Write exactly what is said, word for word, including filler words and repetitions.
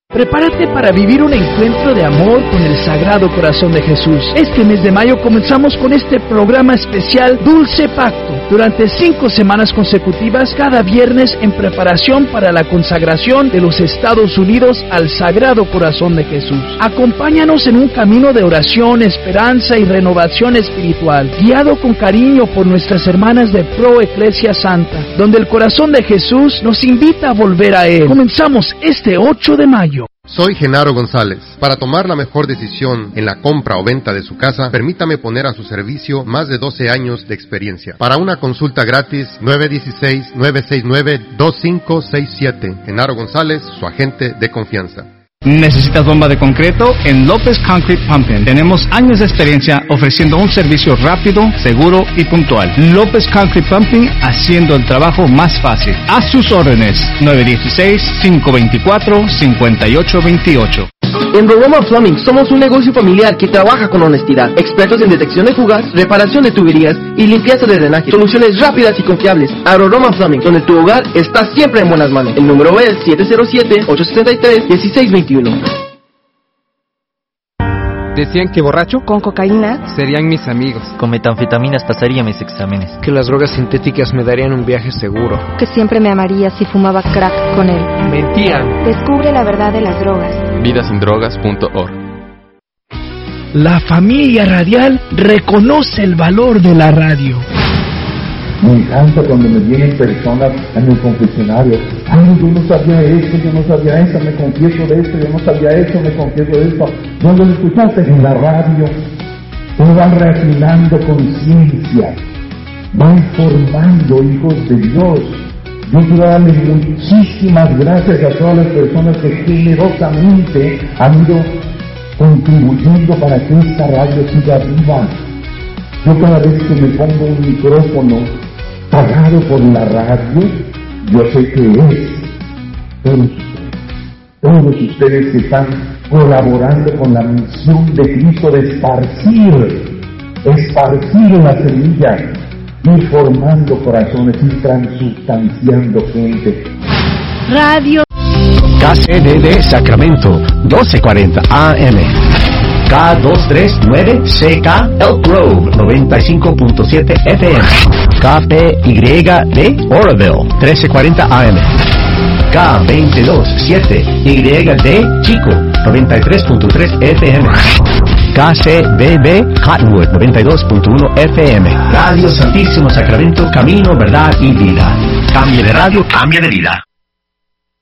Prepárate para vivir un encuentro de amor con el Sagrado Corazón de Jesús. Este mes de mayo comenzamos con este programa especial Dulce Pacto. Durante cinco semanas consecutivas, cada viernes en preparación para la consagración de los Estados Unidos al Sagrado Corazón de Jesús. Acompáñanos en un camino de oración, esperanza y renovación espiritual, guiado con cariño por nuestras hermanas de Pro Eclesia Santa, donde el Corazón de Jesús nos invita a volver a Él. Comenzamos este ocho de mayo. Soy Genaro González. Para tomar la mejor decisión en la compra o venta de su casa, permítame poner a su servicio más de doce años de experiencia. Para una consulta gratis, nueve uno seis, nueve seis nueve, dos cinco seis siete. Genaro González, su agente de confianza. ¿Necesitas bomba de concreto? En López Concrete Pumping tenemos años de experiencia ofreciendo un servicio rápido, seguro y puntual. López Concrete Pumping, haciendo el trabajo más fácil. A sus órdenes, nueve uno seis, cinco dos cuatro, cinco ocho dos ocho. En Roroma Plumbing somos un negocio familiar que trabaja con honestidad, expertos en detección de fugas, reparación de tuberías y limpieza de drenaje. Soluciones rápidas y confiables. A Roroma Plumbing, donde tu hogar está siempre en buenas manos. El número es siete cero siete, ocho seis tres, uno seis dos uno. Decían que borracho con cocaína serían mis amigos, con metanfetaminas pasaría mis exámenes, que las drogas sintéticas me darían un viaje seguro, que siempre me amaría si fumaba crack con él. Mentían. Descubre la verdad de las drogas. vida sin drogas punto org. La familia radial reconoce el valor de la radio. Me encanta cuando me vienen personas en el confesionario. Ay, yo no sabía esto, yo no sabía esto, me confieso de esto, yo no sabía esto, me confieso de esto. ¿Dónde lo escuchaste? En la radio. Uno van refinando conciencia, van formando hijos de Dios. Yo quiero darle muchísimas gracias a todas las personas que generosamente han ido contribuyendo para que esta radio siga viva. Yo cada vez que me pongo un micrófono pagado por la radio, yo sé que es todos ustedes, todos ustedes que están colaborando con la misión de Cristo de esparcir, esparcir la semilla, ir formando corazones, ir transustanciando gente. Radio K C D D Sacramento, doce cuarenta A M. K doscientos treinta y nueve C K Elk Grove, noventa y cinco punto siete F M. K P Y D Oroville, trece cuarenta A M. K veintidós siete Y D Chico, noventa y tres punto tres F M. K C B B Cottonwood, noventa y dos punto uno F M. Radio Santísimo Sacramento, camino, verdad y vida. Cambie de radio, cambie de vida.